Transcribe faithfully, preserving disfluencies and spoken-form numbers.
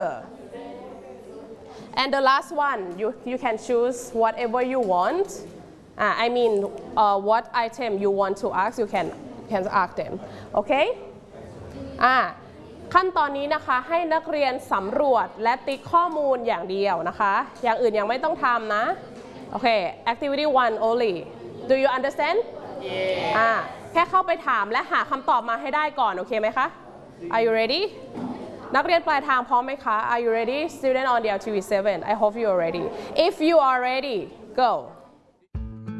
And the last one, you, you can choose whatever you want. Uh, I mean, uh, what item you want to ask, you can, can ask them. Okay? อ่าขั้นตอนนี้นะคะให้นักเรียนสำรวจและติ๊กข้อมูลอย่างเดียวนะคะอย่างอื่นยังไม่ต้องทำนะโอเค activity one only do you understand อ่าแค่เข้าไปถามและหาคำตอบมาให้ได้ก่อนโอเคไหมคะ are you ready นักเรียนปลายทางพร้อมไหมคะ are you ready student on the แอล ที วี seven I hope you are ready if you are ready go